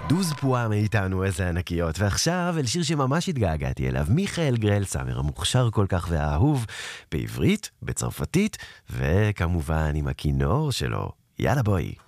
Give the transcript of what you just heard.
דוז פואה מאיתנו, איזה ענקיות. ועכשיו אל שיר שממש התגעגעתי אליו, מיכאל גרל סאמר, המוכשר כל כך והאהוב, בעברית, בצרפתית, וכמובן עם הכינור שלו. יאללה בואי.